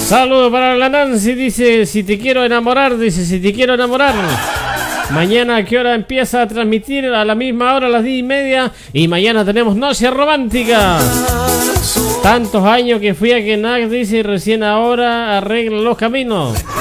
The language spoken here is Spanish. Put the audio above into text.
Saludos para la Nancy, dice, si te quiero enamorar, dice, si te quiero enamorar. Mañana, ¿a qué hora empieza a transmitir? A la misma hora, a las 10:30. Y mañana tenemos Noche Romántica. Tantos años que fui a Kenac, dice, y recién ahora arregla los caminos.